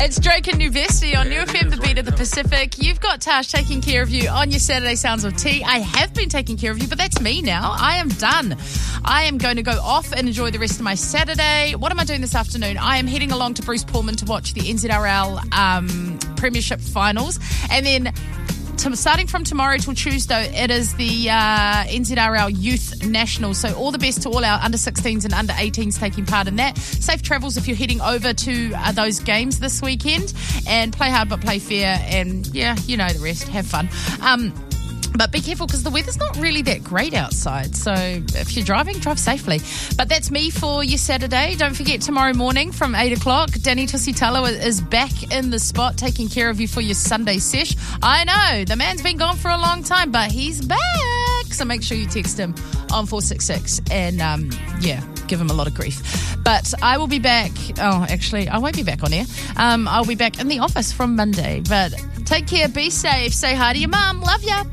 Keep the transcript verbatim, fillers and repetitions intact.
It's Drake and Nuvesti on New F M, the beat of the Pacific. You've got Tash taking care of you on your Saturday Sounds of Tea. I have been taking care of you, but that's me now. I am done. I am going to go off and enjoy the rest of my Saturday. What am I doing this afternoon? I am heading along to Bruce Pullman to watch the N Z R L um, Premiership Finals. And then to, starting from tomorrow till Tuesday, it is the uh, N Z R L Youth Nationals. So all the best to all our under sixteens and under eighteens taking part in that. Safe travels if you're heading over to uh, those games this weekend. And play hard but play fair. And yeah, you know the rest. Have fun. Um, But be careful because the weather's not really that great outside. So if you're driving, drive safely. But that's me for your Saturday. Don't forget tomorrow morning from eight o'clock, Danny Tusitalo is back in the spot taking care of you for your Sunday sesh. I know, the man's been gone for a long time, but he's back. So make sure you text him on four six six and, um, yeah, give him a lot of grief. But I will be back. Oh, actually, I won't be back on air. Um, I'll be back in the office from Monday. But take care, be safe, say hi to your mum. Love ya.